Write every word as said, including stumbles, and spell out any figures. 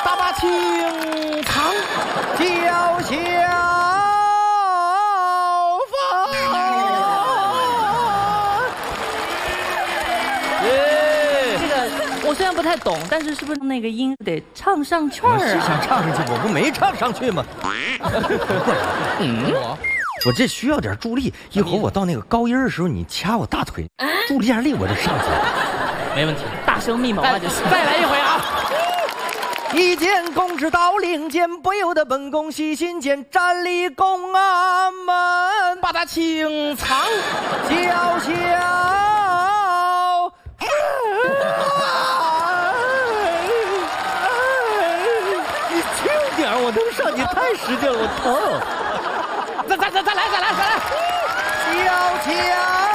大把青苍叫小芳。 这个我虽然不太懂，但是是不是那个音得唱上去儿啊？ 我是想唱上去，我不没唱上去吗？嗯，我这需要点助力，一会儿我到那个高音的时候，你掐我大腿，助力下力我就上去了。 没问题，大声密谋啊，就是。 再来一回啊！一见公之道，令箭不由得本宫细心间，站立宫啊门，把他清仓叫小。你轻点，我能上去太使劲了，我疼。再再再再来再来再来，小强。